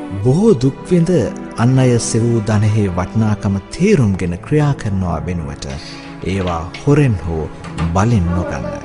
බොහෝ දුක් විඳ අන් අය සෙවූ ධනෙහි වටිනාකම තේරුම්ගෙන ක්‍රියා කරනවා වෙනුවට ඒවා හොරෙන් හෝ බලෙන් නොගන්න.